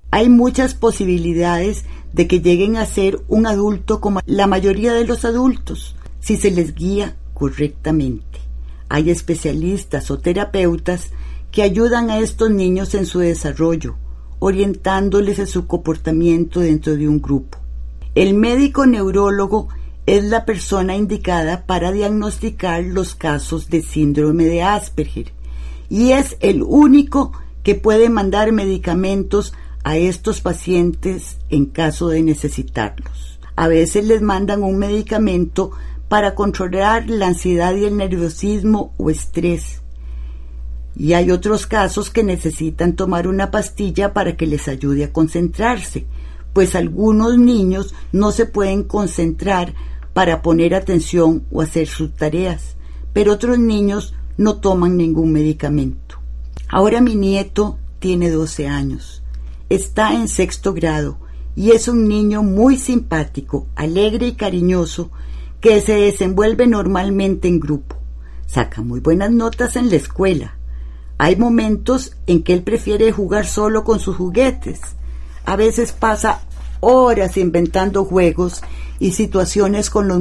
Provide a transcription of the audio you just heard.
Hay muchas posibilidades de que lleguen a ser un adulto como la mayoría de los adultos, si se les guía correctamente. Hay especialistas o terapeutas que ayudan a estos niños en su desarrollo, orientándoles en su comportamiento dentro de un grupo. El médico neurólogo es la persona indicada para diagnosticar los casos de síndrome de Asperger y es el único que puede mandar medicamentos a estos pacientes en caso de necesitarlos. A veces les mandan un medicamento para controlar la ansiedad y el nerviosismo o estrés. Y hay otros casos que necesitan tomar una pastilla para que les ayude a concentrarse, pues algunos niños no se pueden concentrar para poner atención o hacer sus tareas, pero otros niños no toman ningún medicamento. Ahora mi nieto tiene 12 años, está en 6º grado y es un niño muy simpático, alegre y cariñoso que se desenvuelve normalmente en grupo. Saca muy buenas notas en la escuela. Hay momentos en que él prefiere jugar solo con sus juguetes. A veces pasa horas inventando juegos y situaciones con los